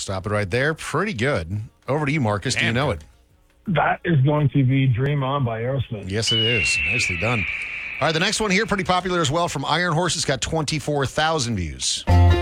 stop it right there. Pretty good. Over to you, Marcus. Do you know it? That is going to be Dream On by Aerosmith. Yes, it is. Nicely done. All right, the next one here, pretty popular as well, from Iron Horse. It's got 24,000 views.